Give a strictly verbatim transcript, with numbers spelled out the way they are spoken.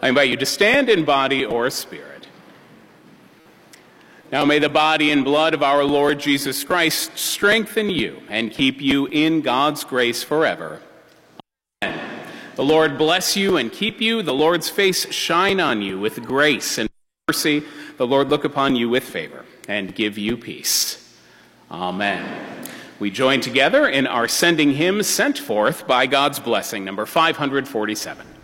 I invite you to stand in body or spirit. Now may the body and blood of our Lord Jesus Christ strengthen you and keep you in God's grace forever. Amen. The Lord bless you and keep you. The Lord's face shine on you with grace and mercy. The Lord look upon you with favor and give you peace. Amen. We join together in our sending hymn, Sent Forth by God's Blessing, number five hundred forty-seven.